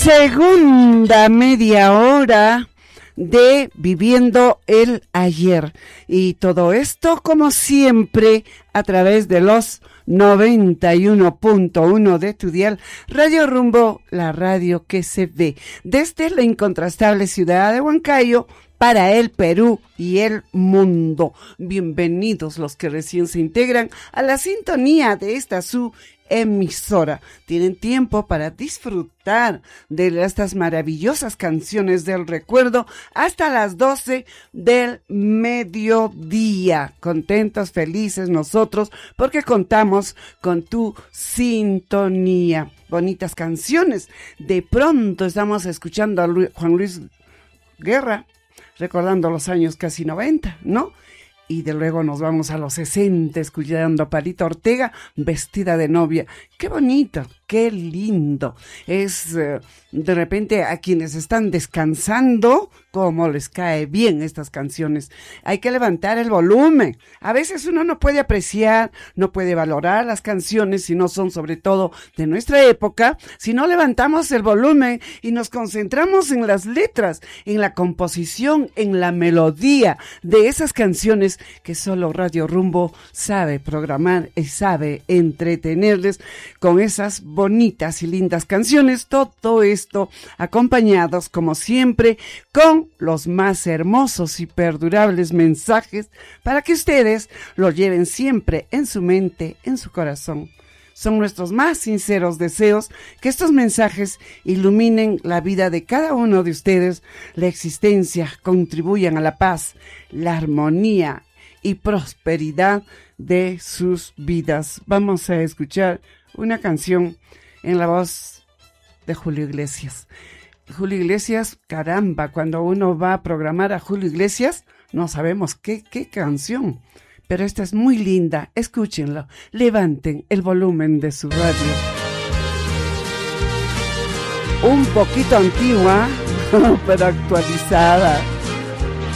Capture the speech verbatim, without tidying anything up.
Segunda media hora de Viviendo el Ayer. Y todo esto, como siempre, a través de los noventa y uno punto uno de tu dial, Radio Rumbo, la radio que se ve. Desde la incontrastable ciudad de Huancayo, para el Perú y el mundo. Bienvenidos los que recién se integran a la sintonía de esta su emisora. Tienen tiempo para disfrutar de estas maravillosas canciones del recuerdo hasta las doce del mediodía. Contentos, felices nosotros porque contamos con tu sintonía. Bonitas canciones. De pronto estamos escuchando a Lu- Juan Luis Guerra, recordando los años casi noventa, ¿no? Y de luego nos vamos a los sesenta, escuchando a Palito Ortega, vestida de novia. ¡Qué bonito! ¡Qué lindo! Es, eh, de repente, a quienes están descansando, cómo les cae bien estas canciones. Hay que levantar el volumen. A veces uno no puede apreciar, no puede valorar las canciones, si no son sobre todo de nuestra época, si no levantamos el volumen y nos concentramos en las letras, en la composición, en la melodía de esas canciones que solo Radio Rumbo sabe programar y sabe entretenerles con esas bonitas y lindas canciones. Todo esto acompañados, como siempre, con los más hermosos y perdurables mensajes para que ustedes los lleven siempre en su mente, en su corazón. Son nuestros más sinceros deseos que estos mensajes iluminen la vida de cada uno de ustedes, la existencia, contribuyan a la paz, la armonía y prosperidad de sus vidas. Vamos a escuchar una canción en la voz de Julio Iglesias. Julio Iglesias, caramba, cuando uno va a programar a Julio Iglesias, no sabemos qué, qué canción, pero esta es muy linda, escúchenlo, levanten el volumen de su radio. Un poquito antigua, pero actualizada.